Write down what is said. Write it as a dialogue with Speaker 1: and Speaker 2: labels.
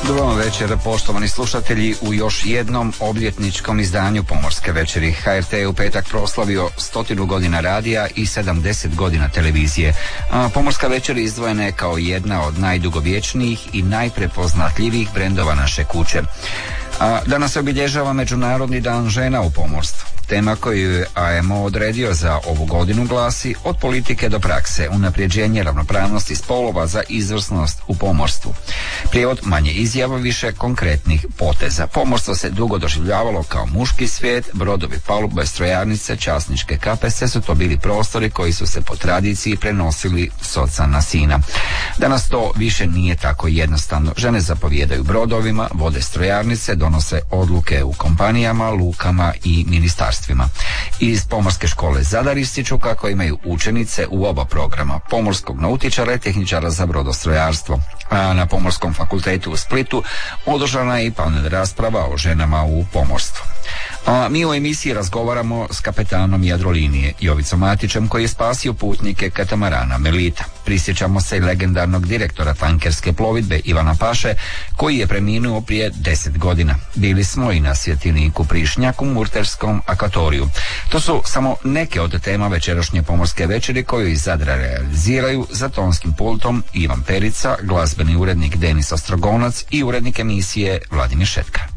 Speaker 1: Dobro večer, poštovani slušatelji, u još jednom obljetničkom izdanju Pomorske večeri. HRT je u petak proslavio 100 godina radija i 70 godina televizije. Pomorska večer izdvojena je kao jedna od najdugovječnijih i najprepoznatljivijih brendova naše kuće. Danas se obilježava Međunarodni dan žena u pomorstvu. Tema koju je AMO odredio za ovu godinu glasi: od politike do prakse, unapređenje ravnopravnosti spolova za izvrsnost u pomorstvu. Prijevod: manje izjava, više konkretnih poteza. Pomorstvo se dugo doživljavalo kao muški svijet, brodovi, palube, strojarnice, časničke kape, sve su to bili prostori koji su se po tradiciji prenosili s oca na sina. Danas to više nije tako jednostavno. Žene zapovijedaju brodovima, vode strojarnice, donose odluke u kompanijama, lukama i ministarstvima. Iz Pomorske škole Zadar ističu kako imaju učenice u oba programa, pomorskog nautičara i tehničara za brodostrojarstvo. A na Pomorskom fakultetu u Splitu održana je i panel rasprava o ženama u pomorstvu. Mi u emisiji razgovaramo s kapetanom Jadrolinije Jovicom Matićem, koji je spasio putnike katamarana Melita. Prisjećamo se i legendarnog direktora tankerske plovidbe Ivana Paše, koji je preminuo prije 10 godina. Bili smo i na Svjetiniku, Prišnjaku, Murterskom akvatoriju. To su samo neke od tema večerašnje Pomorske večeri koju iz Zadra realiziraju za tonskim pultom Ivan Perica, glazbeni urednik Denis Ostrogonac i urednik emisije Vladimir Šetka.